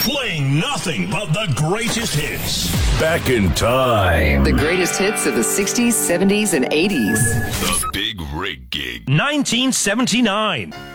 Playing nothing but the greatest hits. Back in time. The greatest hits of the 60s, 70s, and 80s. The Big Rig Gig. 1979.